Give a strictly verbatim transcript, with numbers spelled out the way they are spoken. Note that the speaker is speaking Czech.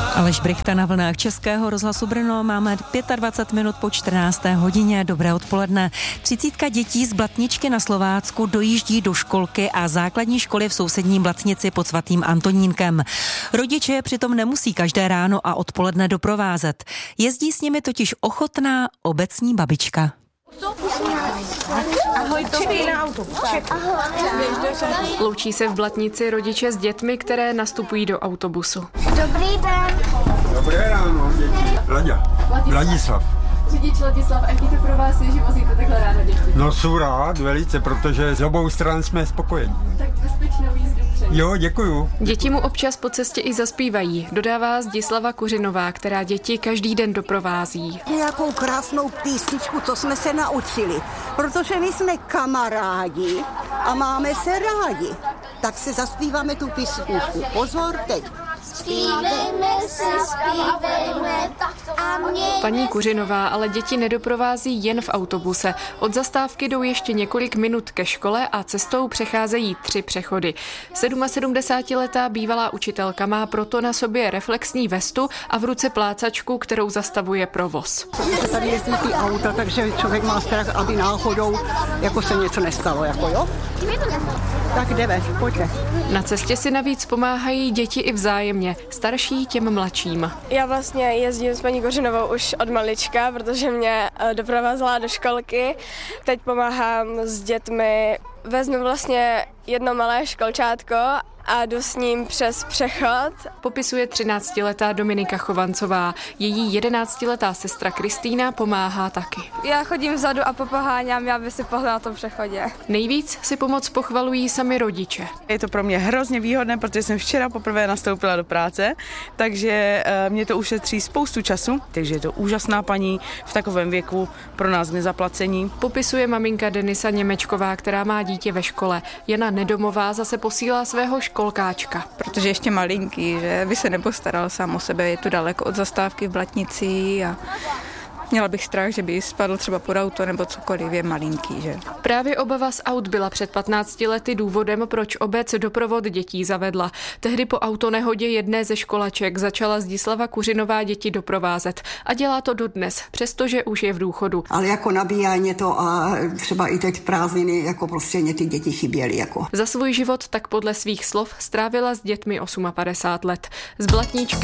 Aleš Brychta na vlnách Českého rozhlasu Brno. Máme dvacet pět minut po čtrnácté hodině. Dobré odpoledne. Třicítka dětí z Blatničky na Slovácku dojíždí do školky a základní školy v sousední Blatnici pod svatým Antonínkem. Rodiče je přitom nemusí každé ráno a odpoledne doprovázet. Jezdí s nimi totiž ochotná obecní babička. Ahoj, čekej na autobus. Loučí se v Blatnici rodiče s dětmi, které nastupují do autobusu. Dobrý den. Dobré ráno, děti. Laďa. Vladislav. Řidič Ladislav, a jaký to pro vás je, že vozíte takhle ráno děti? No jsou rád, velice, protože z obou stran jsme spokojení. Tak bezpečnou jízdu přeji. Jo, děkuju. Děti mu občas po cestě i zaspívají, dodává Zdislava Kuřinová, která děti každý den doprovází. Nějakou krásnou písničku, co jsme se naučili, protože my jsme kamarádi a máme se rádi. Tak si zaspíváme tu písničku. Pozor, teď. Zpívejme se, zpívejme a mě... Paní Kuřinová ale děti nedoprovází jen v autobuse. Od zastávky jdou ještě několik minut ke škole a cestou přecházejí tři přechody. sedmdesátiletá bývalá učitelka má proto na sobě reflexní vestu a v ruce plácačku, kterou zastavuje provoz. Tady jezdí ty auta, takže člověk má strach, aby náhodou jako se něco nestalo, jako jo? Tak jdeme, pojďme. Na cestě si navíc pomáhají děti i vzájemně, starší těm mladším. Já vlastně jezdím s paní Kořinovou už od malička, protože mě doprovázela do školky. Teď pomáhám s dětmi, vezmu vlastně jedno malé školčátko a jdu s ním přes přechod. Popisuje třináctiletá Dominika Chovancová. Její jedenáctiletá sestra Kristýna pomáhá taky. Já chodím vzadu a popoháňám, aby si pohnala na tom přechodě. Nejvíc si pomoc pochvalují sami rodiče. Je to pro mě hrozně výhodné, protože jsem včera poprvé nastoupila do práce, takže mě to ušetří spoustu času, takže je to úžasná paní v takovém věku, pro nás nezaplacení. Popisuje maminka Denisa Němečková, která má dítě ve škole. Jana Nedomová zase posílá svého školkáčka. Protože ještě malinký, že by se nepostaral sám o sebe, je tu daleko od zastávky v Blatnici a měla bych strach, že by spadl třeba pod auto nebo cokoliv, je malinký, že? Právě obava z aut byla před patnácti lety důvodem, proč obec doprovod dětí zavedla. Tehdy po autonehodě jedné ze školaček začala Zdislava Kuřinová děti doprovázet a dělá to dodnes, přestože už je v důchodu. Ale jako nabíjá mě to a třeba i teď prázdniny, jako prostě mě ty děti chyběly. Jako. Za svůj život tak podle svých slov strávila s dětmi padesát osm let. Z Blatničky